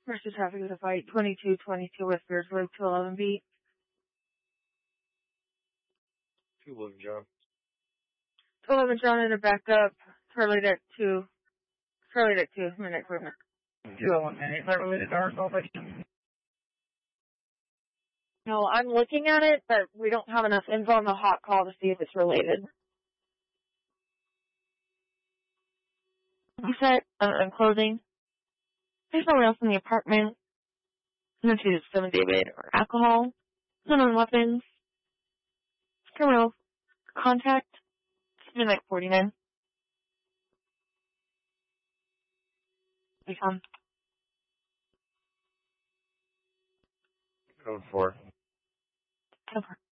Versus traffic is a fight. 2222 West Bearsburg, 211 beat. 211 John. 211 John in a backup. Charlie Deck 2. Charlie Deck 2, minute for a minute. 201 minute, not related to our salvation. No, I'm looking at it, but we don't have enough info on the hot call to see if it's related. You said, clothing. There's no one else in the apartment. No choose 7 David or alcohol. None on weapons. Criminal contact. Midnight 49. Become. Code 4. Over.